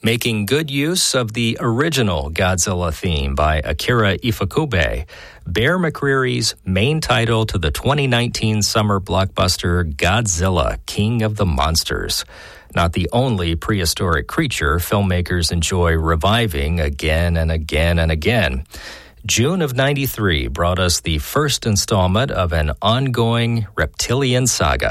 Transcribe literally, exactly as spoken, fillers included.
Making good use of the original Godzilla theme by Akira Ifukube, Bear McCreary's main title to the twenty nineteen summer blockbuster Godzilla, King of the Monsters. Not the only prehistoric creature filmmakers enjoy reviving again and again and again. June of ninety-three brought us the first installment of an ongoing reptilian saga.